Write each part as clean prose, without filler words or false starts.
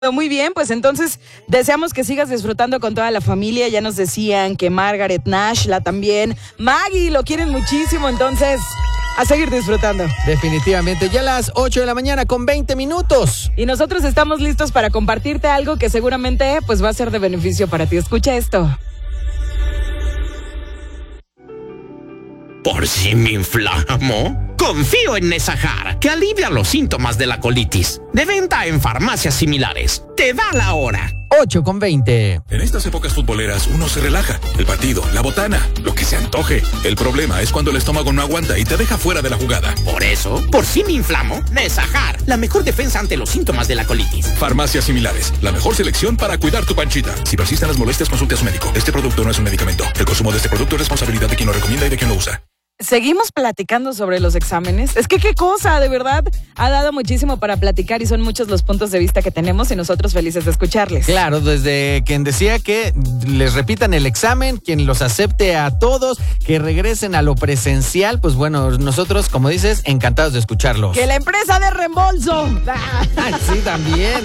Muy bien, pues entonces deseamos que sigas disfrutando con toda la familia. Ya nos decían que Margaret Nash, la también, Maggie, lo quieren muchísimo, entonces a seguir disfrutando. Definitivamente, ya a las 8 de la mañana con 20 minutos. Y nosotros estamos listos para compartirte algo que seguramente pues va a ser de beneficio para ti. Escucha esto. ¿Por si me inflamo? Confío en Nesajar, que alivia los síntomas de la colitis. De venta en farmacias similares. Te da la hora. 8 con 20. En estas épocas futboleras uno se relaja. El partido, la botana, lo que se antoje. El problema es cuando el estómago no aguanta y te deja fuera de la jugada. Por eso, por si me inflamo, Nesajar, la mejor defensa ante los síntomas de la colitis. Farmacias similares, la mejor selección para cuidar tu panchita. Si persisten las molestias, consulte a su médico. Este producto no es un medicamento. El consumo de este producto es responsabilidad de quien lo recomienda y de quien lo usa. Seguimos platicando sobre los exámenes. Es que qué cosa, de verdad, ha dado muchísimo para platicar y son muchos los puntos de vista que tenemos y nosotros felices de escucharles. Claro, desde quien decía que les repitan el examen, quien los acepte a todos, que regresen a lo presencial, pues bueno, nosotros, como dices, encantados de escucharlos. ¡Que la empresa de reembolso! Sí, también.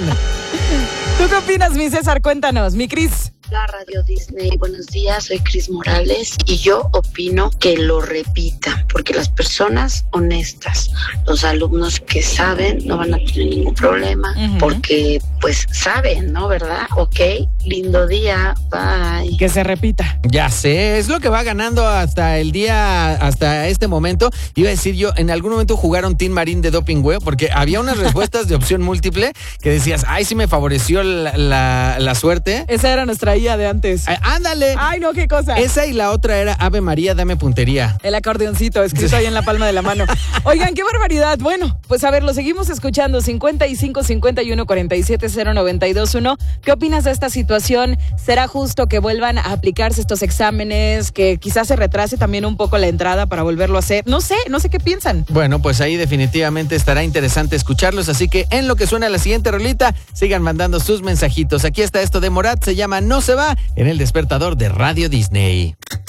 ¿Tú qué opinas, mi César? Cuéntanos, mi Cris. La Radio Disney, buenos días, soy Cris Morales y yo opino que lo repita, porque las personas honestas, los alumnos que saben no van a tener ningún problema, porque pues saben, ¿no? ¿Verdad? Ok, lindo día, bye. Que se repita. Ya sé, es lo que va ganando hasta el día, hasta este momento. Iba a decir yo, en algún momento jugaron Team Marín de Doping Web, porque había unas respuestas de opción múltiple que decías, ay, sí me favoreció la suerte. Esa era nuestra IA de antes. Ay, ándale. Ay, no, qué cosa. Esa y la otra era Ave María, dame puntería. El acordeoncito escrito ahí en la palma de la mano. Oigan, qué barbaridad. Bueno, pues a ver, lo seguimos escuchando. 55 51 47 0921. ¿Qué opinas de esta situación? ¿Será justo que vuelvan a aplicarse estos exámenes? Que quizás se retrase también un poco la entrada para volverlo a hacer. No sé qué piensan. Bueno, pues ahí definitivamente estará interesante escucharlos. Así que en lo que suena la siguiente rolita, sigan mandando sus mensajitos. Aquí está esto de Morat, se llama No se va, en el despertador de Radio Disney.